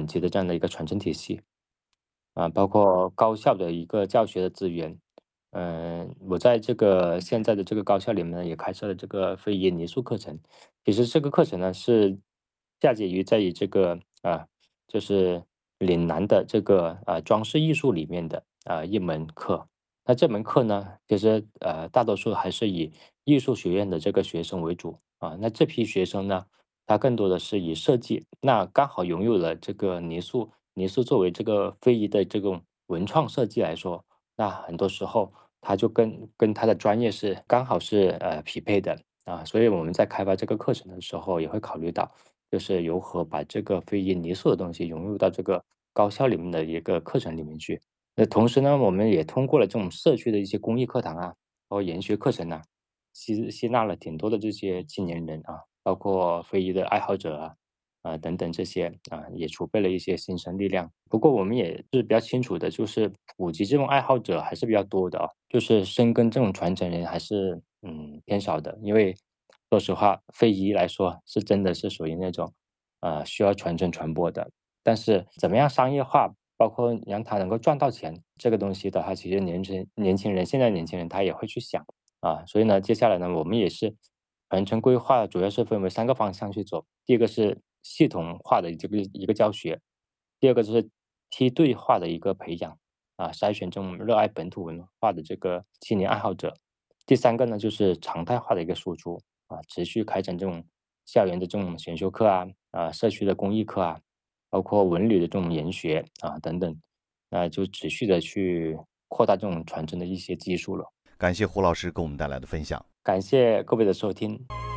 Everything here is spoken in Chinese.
等级的这样的一个传承体系。包括高校的一个教学的资源。我在这个现在的这个高校里面呢，也开设了这个非遗泥塑课程。其实这个课程呢，是嫁接于在于这个就是岭南的这个装饰艺术里面的一门课。那这门课呢，其实大多数还是以艺术学院的这个学生为主啊。那这批学生呢，他更多的是以设计，那刚好拥有了这个泥塑作为这个非遗的这种文创设计来说，那很多时候他就跟他的专业是刚好是匹配的啊。所以我们在开发这个课程的时候，也会考虑到就是如何把这个非遗泥塑的东西融入到这个高校里面的一个课程里面去。那同时呢，我们也通过了这种社区的一些公益课堂啊，包括研学课程啊，吸纳了挺多的这些青年人啊，包括非遗的爱好者等等这些也储备了一些新生力量。不过我们也是比较清楚的，就是普及这种爱好者还是比较多的啊，就是深耕这种传承人还是偏少的。因为说实话，非遗来说是真的是属于那种需要传承传播的。但是怎么样商业化，包括让它能够赚到钱，这个东西的话，其实年轻人现在年轻人他也会去想所以呢，接下来呢，我们也是传承规划，主要是分为3个方向去走。第一个是系统化的这个一个教学，第二个就是梯队化的一个培养筛选这种热爱本土文化的这个青年爱好者。第三个呢，就是常态化的一个输出持续开展这种校园的这种选修课社区的公益课包括文旅的这种研学等等。就持续的去扩大这种传承的一些基数了。 感谢胡老师给我们带来的分享。 感谢各位的收听。